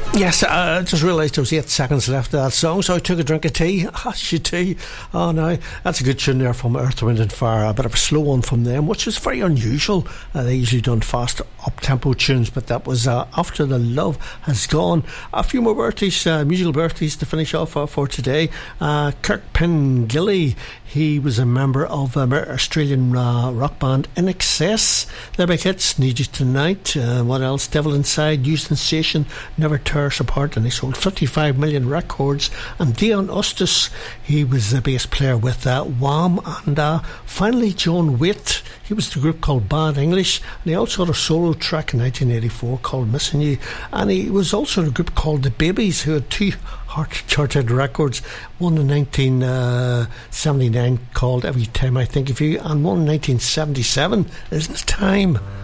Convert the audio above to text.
Yes, I just realised there was 8 seconds left of that song, so I took a drink of tea. Tea. Oh no, that's a good tune there from Earth, Wind and Fire. A bit of a slow one from them, which is very unusual. They usually done fast up-tempo tunes, but that was After the Love Has Gone. A few more birthdays, musical birthdays to finish off for today. Kirk Pengilly, he was a member of Australian rock band In Excess. Their big hits, Need You Tonight, what else? Devil Inside, New Sensation, Never Tear Us Apart, and they sold 55 million records. And Dion Ostis, he was the bass player with Wham. And finally John Waite, he was the group called Bad English, and he also had a solo track in 1984 called Missing You, and he was also in a group called The Babies, who had 2 charted records, one in 1979 called Every Time I Think of You, and one in 1977, Isn't It Time?